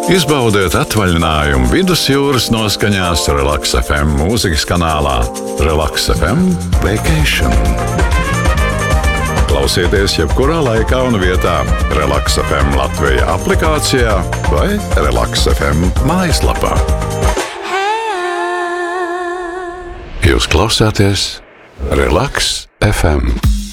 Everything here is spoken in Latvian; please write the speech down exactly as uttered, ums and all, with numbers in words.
Izbaudiet atvaļinājumu vidusjūras noskaņās Relaks F M mūzikas kanālā Relaks F M Vacation. Klausieties jebkurā laikā un vietā Relaks F M Latvija aplikācijā vai Relaks F M mājaslapā. Jūs klausāties Relaks F M.